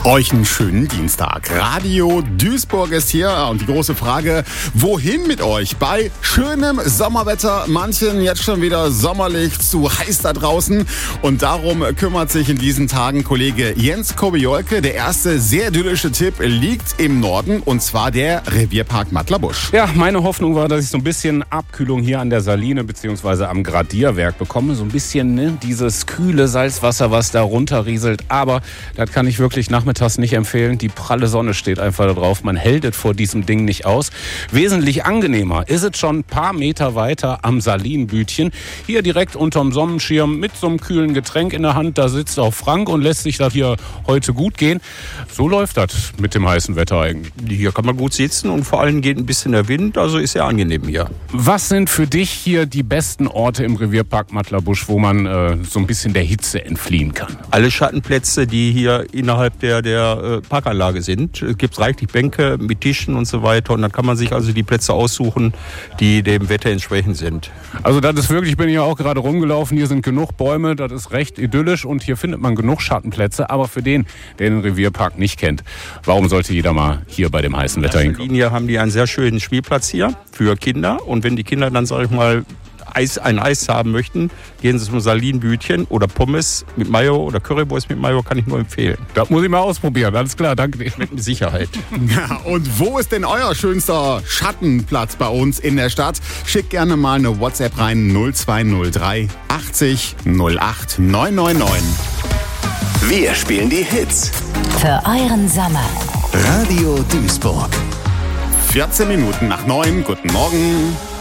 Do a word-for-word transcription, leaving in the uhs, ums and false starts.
Euch einen schönen Dienstag. Radio Duisburg ist hier und die große Frage, wohin mit euch? Bei schönem Sommerwetter, manchen jetzt schon wieder sommerlich zu heiß da draußen. Und darum kümmert sich in diesen Tagen Kollege Jens Kobiolke. Der erste sehr idyllische Tipp liegt im Norden und zwar der Revierpark Mattlerbusch. Ja, meine Hoffnung war, dass ich so ein bisschen Abkühlung hier an der Saline bzw. am Gradierwerk bekomme. So ein bisschen ne, dieses kühle Salzwasser, was da runterrieselt. Aber das kann ich wirklich nachmittags nicht empfehlen. Die pralle Sonne steht einfach da drauf. Man hält es vor diesem Ding nicht aus. Wesentlich angenehmer ist es schon ein paar Meter weiter am Salinbütchen. Hier direkt unterm Sonnenschirm mit so einem kühlen Getränk in der Hand. Da sitzt auch Frank und lässt sich das hier heute gut gehen. So läuft das mit dem heißen Wetter eigentlich. Hier kann man gut sitzen und vor allem geht ein bisschen der Wind. Also ist sehr angenehm hier. Was sind für dich hier die besten Orte im Revierpark Mattlerbusch, wo man äh, so ein bisschen der Hitze entfliehen kann? Alle Schattenplätze, die hier innerhalb der, der äh, Parkanlage sind. Es gibt reichlich Bänke mit Tischen und so weiter. Und dann kann man sich also die Plätze aussuchen, die dem Wetter entsprechend sind. Also das ist wirklich, ich bin hier auch gerade rumgelaufen, hier sind genug Bäume, das ist recht idyllisch und hier findet man genug Schattenplätze. Aber für den, der den Revierpark nicht kennt, warum sollte jeder mal hier bei dem heißen Wetter hinkommen? In Linie haben die einen sehr schönen Spielplatz hier für Kinder. Und wenn die Kinder dann, sag ich mal, Eis, ein Eis haben möchten, gehen Sie zum Salinbütchen oder Pommes mit Mayo oder Currywurst mit Mayo, kann ich nur empfehlen. Das muss ich mal ausprobieren, alles klar, danke dir. Mit Sicherheit. Ja, und wo ist denn euer schönster Schattenplatz bei uns in der Stadt? Schickt gerne mal eine WhatsApp rein null zwei null drei achtzig null acht neun neun neun. Wir spielen die Hits. Für euren Sommer. Radio Duisburg. vierzehn Minuten nach neun. Guten Morgen.